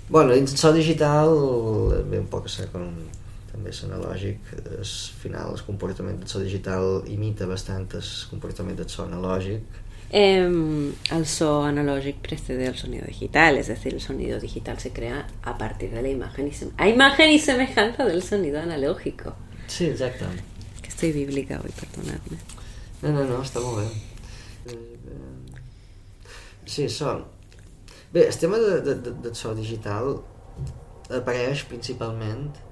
Bueno, dins el so digital ve un poc a ser com també l'analògic. Al final el comportament del so digital imita bastant el comportament del so analògic. El so analógico precede al sonido digital, es decir, el sonido digital se crea a partir de la imagen y semejanza del sonido analógico. Sí, exacte. Que estoy bíblica hoy, perdonadme. No, està molt bé. Sí, so. Bé, el tema del so digital apareix principalment